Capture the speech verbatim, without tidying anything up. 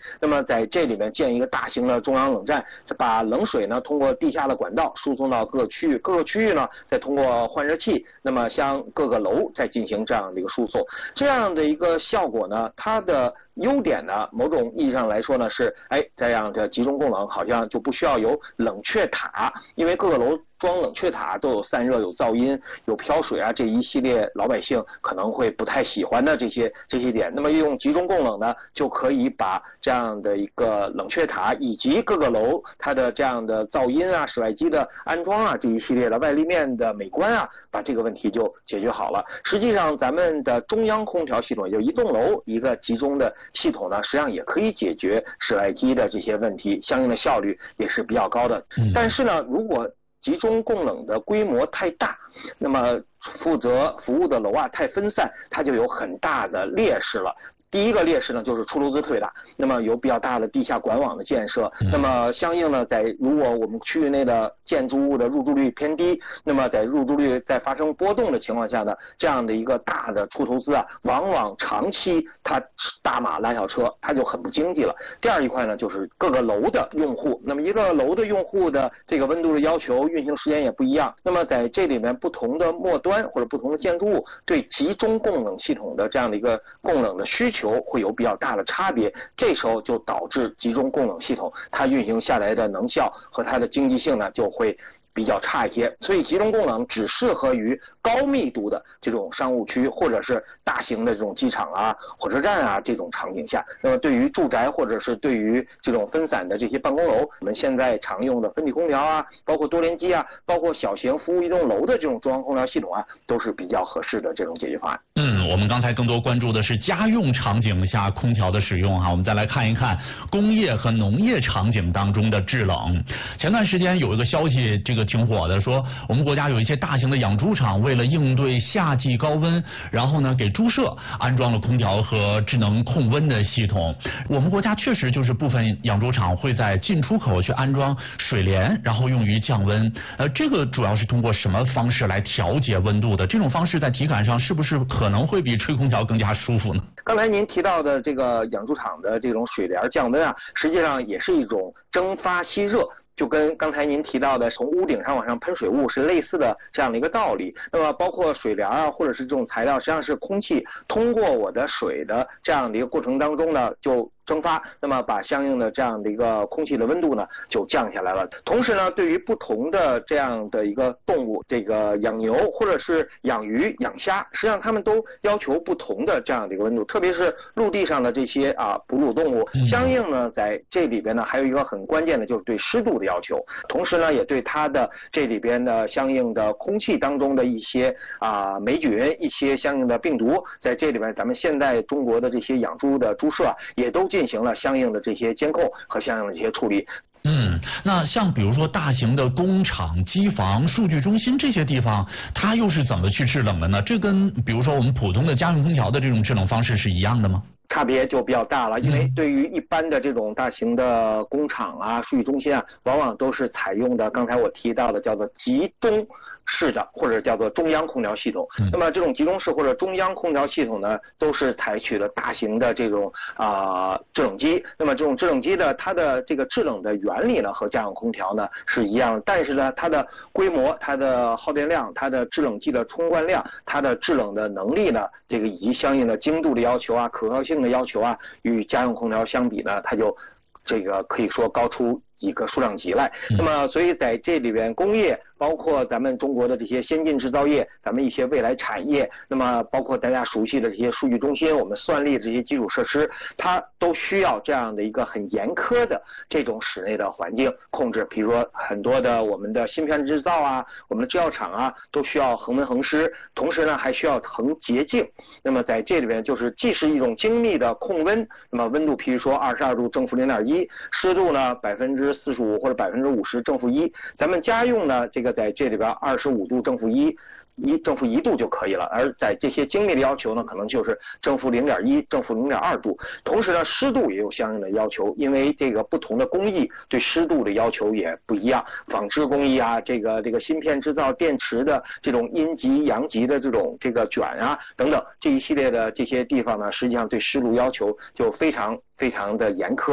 那么在这里面建一个大型的中央冷站，把冷水呢通过地下的管道输送到各个区域，各个区域呢再通过换热器，那么向各个楼再进行这样的一个输送。这样的一个效果呢，它的优点呢，某种意义上来说呢是，哎，这样的集中供冷好像就不需要有冷却塔，因为各个楼装冷却塔都有散热、有噪音、有飘水啊，这一系列老百姓可能会不太喜欢的这些这些点。那么用集中供冷呢，就可以把这样的一个冷却塔以及各个楼它的这样的噪音啊、室外机的安装啊这一系列的外立面的美观啊，把这个问题就解决好了。实际上，咱们的中央空调系统，也就一栋楼一个集中的系统呢，实际上也可以解决室外机的这些问题，相应的效率也是比较高的。但是呢，如果集中供冷的规模太大，那么负责服务的楼啊太分散，它就有很大的劣势了。第一个劣势呢，就是出楼资特别大，那么有比较大的地下管网的建设，那么相应呢，在如果我们区域内的建筑物的入住率偏低，那么在入住率在发生波动的情况下呢，这样的一个大的出投资啊，往往长期它大马拉小车，它就很不经济了。第二一块呢，就是各个楼的用户，那么一个楼的用户的这个温度的要求、运行时间也不一样，那么在这里面不同的末端或者不同的建筑物对集中供冷系统的这样的一个供冷的需求会有比较大的差别，这时候就导致集中供冷系统它运行下来的能效和它的经济性呢就会比较差一些。所以集中供冷只适合于高密度的这种商务区或者是大型的这种机场啊、火车站啊这种场景下。那么对于住宅或者是对于这种分散的这些办公楼，我们现在常用的分体空调啊，包括多联机啊，包括小型服务一栋楼的这种中央空调系统啊，都是比较合适的这种解决方案。 嗯，我们刚才更多关注的是家用场景下空调的使用哈，我们再来看一看工业和农业场景当中的制冷。前段时间有一个消息，这个挺火的，说我们国家有一些大型的养猪场为了应对夏季高温，然后呢给猪舍安装了空调和智能控温的系统。我们国家确实就是部分养猪场会在进出口去安装水帘，然后用于降温。呃，这个主要是通过什么方式来调节温度的？这种方式在体感上是不是可能会比吹空调更加舒服呢？ 刚才您提到的这个养猪场的这种水帘降温啊，实际上也是一种蒸发吸热，就跟刚才您提到的从屋顶上往上喷水雾是类似的这样的一个道理。那么包括水帘啊，或者是这种材料，实际上是空气通过我的水的这样的一个过程当中呢，就蒸发，那么把相应的这样的一个空气的温度呢就降下来了。同时呢，对于不同的这样的一个动物，这个养牛或者是养鱼、养虾，实际上他们都要求不同的这样的一个温度，特别是陆地上的这些啊哺乳动物，相应呢在这里边呢还有一个很关键的就是对湿度的要求，同时呢也对它的这里边的相应的空气当中的一些啊霉菌、一些相应的病毒，在这里边咱们现在中国的这些养猪的猪舍啊也都进行了相应的这些监控和相应的这些处理。 嗯，那像比如说大型的工厂、机房、数据中心这些地方，它又是怎么去制冷的呢？这跟比如说我们普通的家用空调的这种制冷方式是一样的吗？ 差别就比较大了，因为对于一般的这种大型的工厂啊、数据中心啊，往往都是采用的刚才我提到的叫做集中式的或者叫做中央空调系统。那么这种集中式或者中央空调系统呢，都是采取了大型的这种啊、呃、制冷机。那么这种制冷机的它的这个制冷的原理呢和家用空调呢是一样的，但是呢它的规模、它的耗电量、它的制冷剂的冲灌量、它的制冷的能力呢，这个以及相应的精度的要求啊、可靠性的要求啊，与家用空调相比呢，它就这个可以说高出几个数量级来。那么所以在这里边工业包括咱们中国的这些先进制造业，咱们一些未来产业，那么包括大家熟悉的这些数据中心，我们算力这些基础设施，它都需要这样的一个很严苛的这种室内的环境控制。比如说很多的我们的芯片制造啊，我们的制药厂啊，都需要恒温恒湿，同时呢还需要恒洁净。那么在这里边就是既是一种精密的控温，那么温度譬如说二十二度正负零点一，湿度呢百分之四十五或者百分之五十正负一。咱们家用呢这个在这里边二十五度正负一一正负一度就可以了，而在这些精密的要求呢，可能就是正负零点一、正负零点二度。同时呢，湿度也有相应的要求，因为这个不同的工艺对湿度的要求也不一样。纺织工艺啊，这个这个芯片制造、电池的这种阴极、阳极的这种这个卷啊等等这一系列的这些地方呢，实际上对湿度要求就非常非常的严苛。